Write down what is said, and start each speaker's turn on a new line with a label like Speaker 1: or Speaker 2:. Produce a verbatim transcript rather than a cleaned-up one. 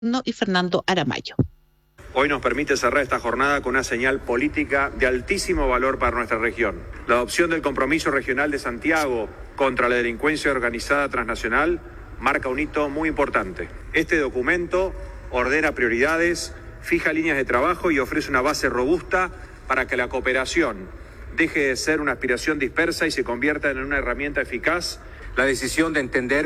Speaker 1: y Fernando Aramayo.
Speaker 2: Hoy nos permite cerrar esta jornada con una señal política de altísimo valor para nuestra región. La adopción del compromiso regional de Santiago contra la delincuencia organizada transnacional marca un hito muy importante. Este documento ordena prioridades, fija líneas de trabajo y ofrece una base robusta para que la cooperación deje de ser una aspiración dispersa y se convierta en una herramienta eficaz. La decisión de entender